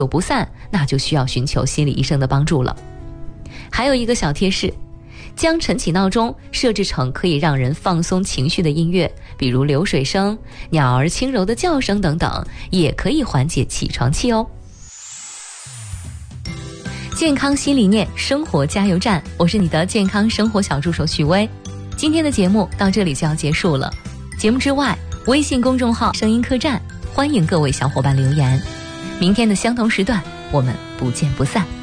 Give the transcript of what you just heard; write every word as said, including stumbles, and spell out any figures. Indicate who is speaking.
Speaker 1: 不散，那就需要寻求心理医生的帮助了。还有一个小贴士，将晨起闹钟设置成可以让人放松情绪的音乐，比如流水声、鸟儿轻柔的叫声等等，也可以缓解起床气哦。健康新理念，生活加油站，我是你的健康生活小助手许巍。今天的节目到这里就要结束了。节目之外，微信公众号声音客栈，欢迎各位小伙伴留言。明天的相同时段，我们不见不散。